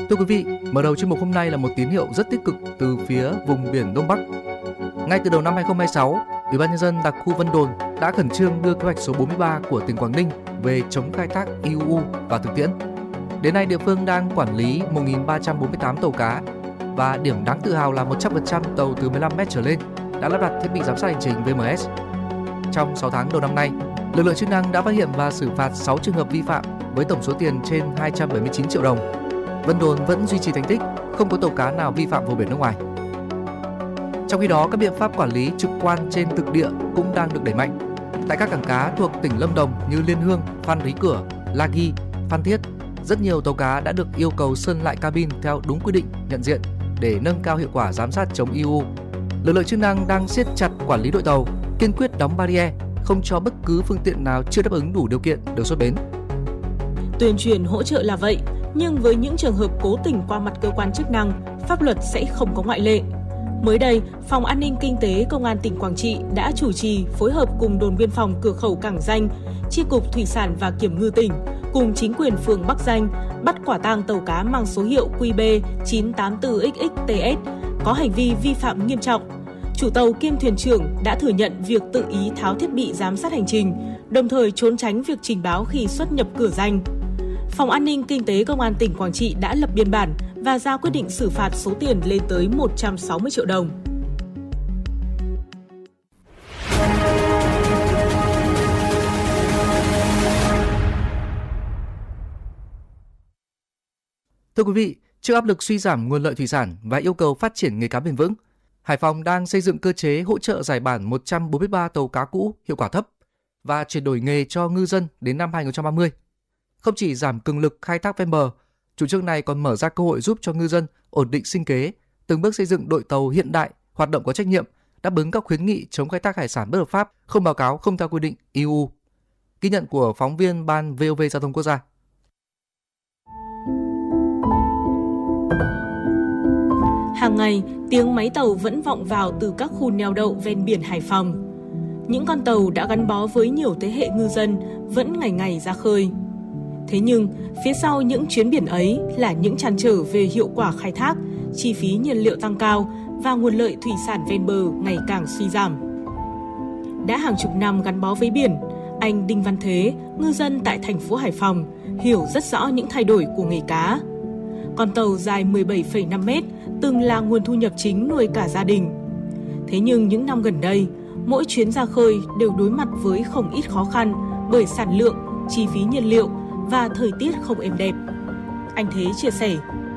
Thưa quý vị, mở đầu chuyên mục hôm nay là một tín hiệu rất tích cực từ phía vùng biển Đông Bắc. Ngay từ đầu năm 2026, Ủy ban nhân dân đặc khu Vân Đồn đã khẩn trương đưa kế hoạch số 43 của tỉnh Quảng Ninh về chống khai thác IUU vào thực tiễn. Đến nay, địa phương đang quản lý 1.348 tàu cá và điểm đáng tự hào là 100% tàu từ 15 m trở lên đã lắp đặt thiết bị giám sát hành trình VMS. Trong 6 tháng đầu năm nay, lực lượng chức năng đã phát hiện và xử phạt 6 trường hợp vi phạm với tổng số tiền trên 279 triệu đồng. Vân Đồn vẫn duy trì thành tích, không có tàu cá nào vi phạm vùng biển nước ngoài. Trong khi đó, các biện pháp quản lý trực quan trên thực địa cũng đang được đẩy mạnh. Tại các cảng cá thuộc tỉnh Lâm Đồng như Liên Hương, Phan Rí Cửa, La Ghi, Phan Thiết, rất nhiều tàu cá đã được yêu cầu sơn lại cabin theo đúng quy định nhận diện để nâng cao hiệu quả giám sát chống IUU. Lực lượng chức năng đang siết chặt quản lý đội tàu, kiên quyết đóng barrier, không cho bất cứ phương tiện nào chưa đáp ứng đủ điều kiện được xuất bến. Tuyên truyền hỗ trợ là vậy, nhưng với những trường hợp cố tình qua mặt cơ quan chức năng, pháp luật sẽ không có ngoại lệ. Mới đây, Phòng An ninh Kinh tế Công an tỉnh Quảng Trị đã chủ trì phối hợp cùng đồn biên phòng cửa khẩu Cảng Danh, Chi cục Thủy sản và Kiểm ngư tỉnh cùng chính quyền phường Bắc Danh bắt quả tang tàu cá mang số hiệu QB 984XX-TS có hành vi vi phạm nghiêm trọng. Chủ tàu kiêm thuyền trưởng đã thừa nhận việc tự ý tháo thiết bị giám sát hành trình, đồng thời trốn tránh việc trình báo khi xuất nhập cửa danh. Phòng An ninh Kinh tế Công an tỉnh Quảng Trị đã lập biên bản và ra quyết định xử phạt số tiền lên tới 160 triệu đồng. Thưa quý vị, trước áp lực suy giảm nguồn lợi thủy sản và yêu cầu phát triển nghề cá bền vững, Hải Phòng đang xây dựng cơ chế hỗ trợ giải bản 143 tàu cá cũ hiệu quả thấp và chuyển đổi nghề cho ngư dân đến năm 2030. Không chỉ giảm cường lực khai thác ven bờ, chủ trương này còn mở ra cơ hội giúp cho ngư dân ổn định sinh kế, từng bước xây dựng đội tàu hiện đại, hoạt động có trách nhiệm, đáp ứng các khuyến nghị chống khai thác hải sản bất hợp pháp, không báo cáo, không theo quy định IUU. Ghi nhận của phóng viên Ban VOV Giao thông Quốc gia. Hàng ngày, tiếng máy tàu vẫn vọng vào từ các khu neo đậu ven biển Hải Phòng. Những con tàu đã gắn bó với nhiều thế hệ ngư dân vẫn ngày ngày ra khơi. Thế nhưng, phía sau những chuyến biển ấy là những trăn trở về hiệu quả khai thác, chi phí nhiên liệu tăng cao và nguồn lợi thủy sản ven bờ ngày càng suy giảm. Đã hàng chục năm gắn bó với biển, anh Đinh Văn Thế, ngư dân tại thành phố Hải Phòng, hiểu rất rõ những thay đổi của nghề cá. Con tàu dài 17,5 mét từng là nguồn thu nhập chính nuôi cả gia đình. Thế nhưng những năm gần đây, mỗi chuyến ra khơi đều đối mặt với không ít khó khăn bởi sản lượng, chi phí nhiên liệu và thời tiết không êm đẹp. Anh Thế chia sẻ.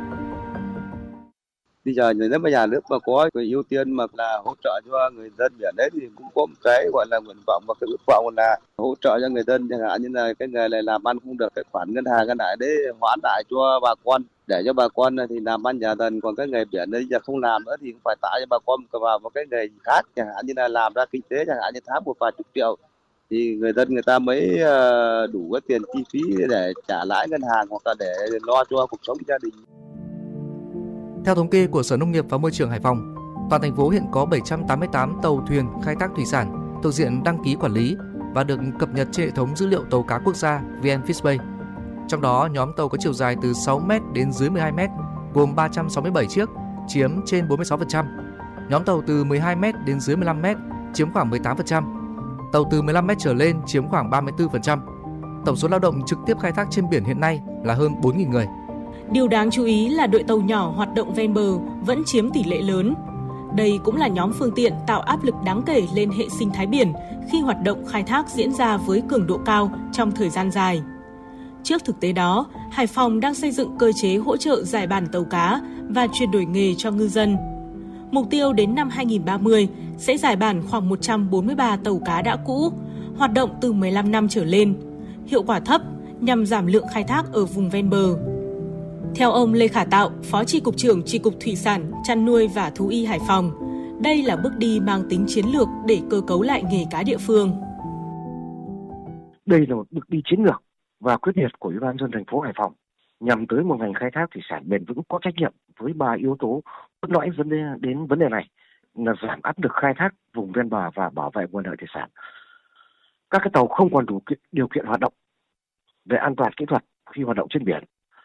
Bây giờ nếu mà nhà nước mà có cái ưu tiên mà là hỗ trợ cho người dân biển đấy thì cũng có một cái gọi là nguyện vọng và cái ước vọng là hỗ trợ cho người dân, chẳng hạn như là cái nghề này làm ăn không được, cái khoản ngân hàng cái này để hoãn lại cho bà con, để cho bà con thì làm ăn nhà dần, còn cái nghề biển đấy giờ không làm nữa thì cũng phải tạo cho bà con vào một cái nghề khác, chẳng hạn như là làm ra kinh tế, chẳng hạn như tháng một vài chục triệu thì người dân người ta mới đủ cái tiền chi phí để trả lãi ngân hàng hoặc là để lo cho cuộc sống gia đình. Theo thống kê của Sở Nông nghiệp và Môi trường Hải Phòng, toàn thành phố hiện có 788 tàu thuyền khai thác thủy sản thuộc diện đăng ký quản lý và được cập nhật trên hệ thống dữ liệu tàu cá quốc gia VnFishBay. Trong đó, nhóm tàu có chiều dài từ 6 m đến dưới 12 m gồm 367 chiếc, chiếm trên 46%. Nhóm tàu từ 12 m đến dưới 15 m chiếm khoảng 18%. Tàu từ 15 m trở lên chiếm khoảng 34%. Tổng số lao động trực tiếp khai thác trên biển hiện nay là hơn 4.000 người. Điều đáng chú ý là đội tàu nhỏ hoạt động ven bờ vẫn chiếm tỷ lệ lớn. Đây cũng là nhóm phương tiện tạo áp lực đáng kể lên hệ sinh thái biển khi hoạt động khai thác diễn ra với cường độ cao trong thời gian dài. Trước thực tế đó, Hải Phòng đang xây dựng cơ chế hỗ trợ giải bản tàu cá và chuyển đổi nghề cho ngư dân. Mục tiêu đến năm 2030 sẽ giải bản khoảng 143 tàu cá đã cũ, hoạt động từ 15 năm trở lên, hiệu quả thấp nhằm giảm lượng khai thác ở vùng ven bờ. Theo ông Lê Khả Tạo, Phó Chi cục trưởng Chi cục Thủy sản, Chăn nuôi và Thú y Hải Phòng, đây là bước đi mang tính chiến lược để cơ cấu lại nghề cá địa phương. Đây là một bước đi chiến lược và quyết liệt của Ủy ban nhân dân thành phố Hải Phòng nhằm tới một ngành khai thác thủy sản bền vững có trách nhiệm với 3 yếu tố cốt lõi đến vấn đề này là giảm áp lực khai thác vùng ven bờ và bảo vệ nguồn lợi thủy sản. Các cái tàu không còn đủ điều kiện hoạt động về an toàn kỹ thuật khi hoạt động trên biển.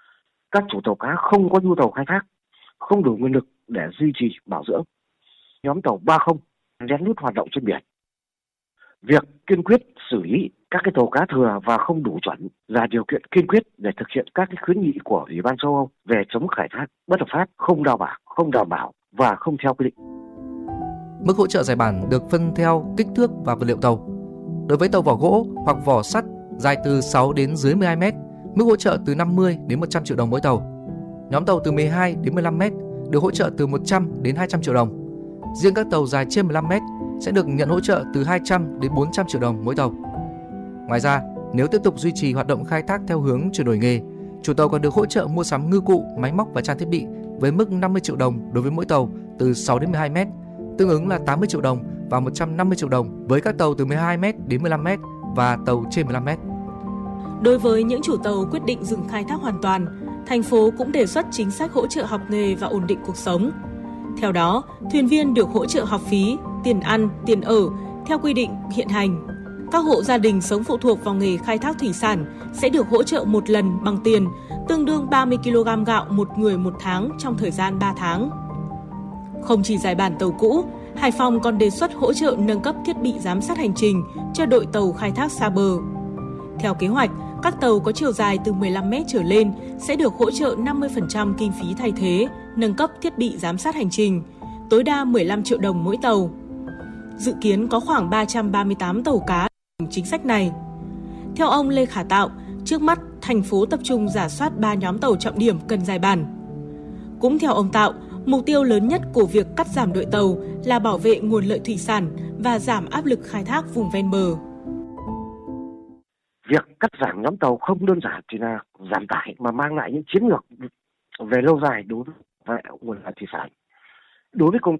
Các chủ tàu cá không có nhu cầu khai thác, không đủ nguồn lực để duy trì bảo dưỡng. Nhóm tàu 30 lén lút hoạt động trên biển. Việc kiên quyết xử lý các cái tàu cá thừa và không đủ chuẩn là điều kiện kiên quyết để thực hiện các cái khuyến nghị của Ủy ban châu Âu về chống khai thác bất hợp pháp, không đảm bảo và không theo quy định. Mức hỗ trợ giải bản được phân theo kích thước và vật liệu tàu. Đối với tàu vỏ gỗ hoặc vỏ sắt dài từ 6 đến dưới 12 m, mức hỗ trợ từ 50 đến 100 triệu đồng mỗi tàu. Nhóm tàu từ 12 đến 15 m được hỗ trợ từ 100 đến 200 triệu đồng. Riêng các tàu dài trên 15 m sẽ được nhận hỗ trợ từ 200 đến 400 triệu đồng mỗi tàu. Ngoài ra, nếu tiếp tục duy trì hoạt động khai thác theo hướng chuyển đổi nghề, chủ tàu còn được hỗ trợ mua sắm ngư cụ, máy móc và trang thiết bị với mức 50 triệu đồng đối với mỗi tàu từ 6 đến 12 m, tương ứng là 80 triệu đồng và 150 triệu đồng với các tàu từ 12 m đến 15 m và tàu trên 15 m. Đối với những chủ tàu quyết định dừng khai thác hoàn toàn, thành phố cũng đề xuất chính sách hỗ trợ học nghề và ổn định cuộc sống. Theo đó, thuyền viên được hỗ trợ học phí, tiền ăn, tiền ở theo quy định hiện hành. Các hộ gia đình sống phụ thuộc vào nghề khai thác thủy sản sẽ được hỗ trợ một lần bằng tiền, tương đương 30 kg gạo một người một tháng trong thời gian 3 tháng. Không chỉ giải bản tàu cũ, Hải Phòng còn đề xuất hỗ trợ nâng cấp thiết bị giám sát hành trình cho đội tàu khai thác xa bờ. Theo kế hoạch, các tàu có chiều dài từ 15 m trở lên sẽ được hỗ trợ 50% kinh phí thay thế, nâng cấp thiết bị giám sát hành trình, tối đa 15 triệu đồng mỗi tàu. Dự kiến có khoảng 338 tàu cá hưởng chính sách này. Theo ông Lê Khả Tạo, trước mắt thành phố tập trung rà soát 3 nhóm tàu trọng điểm cần giải bản. Cũng theo ông Tạo, mục tiêu lớn nhất của việc cắt giảm đội tàu là bảo vệ nguồn lợi thủy sản và giảm áp lực khai thác vùng ven bờ. Việc cắt giảm nhóm tàu không đơn giản chỉ là giảm tải mà mang lại những chiến lược về lâu dài đối với nguồn lợi thủy sản. Đối với công